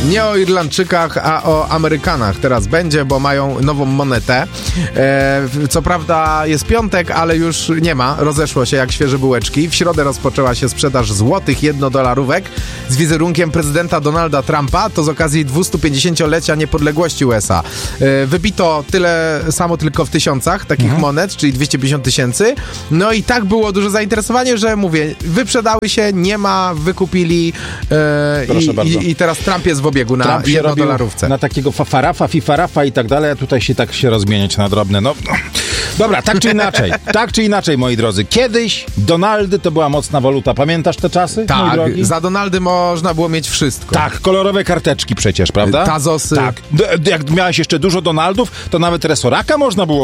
Nie o Irlandczykach, a o Amerykanach teraz będzie, bo mają nową monetę. Co prawda jest piątek, ale już nie ma. Rozeszło się jak świeże bułeczki. W środę rozpoczęła się sprzedaż złotych jednodolarówek z wizerunkiem prezydenta Donalda Trumpa. To z okazji 250-lecia niepodległości USA. Wybito tyle samo tylko w tysiącach takich monet, czyli 250 tysięcy. No i tak było duże zainteresowanie, że mówię, wyprzedały się, nie ma, wykupili i teraz Trump jest w obiegu na jednodolarówce. Na takiego fifarafa i tak dalej, a tutaj się tak się rozmieniać na drobne. No. Dobra, tak czy inaczej, moi drodzy. Kiedyś Donaldy to była mocna waluta. Pamiętasz te czasy? Tak, za Donaldy można było mieć wszystko. Tak, kolorowe karteczki przecież, prawda? Tazosy. Tak. Jak miałeś jeszcze dużo Donaldów, to nawet resoraka można było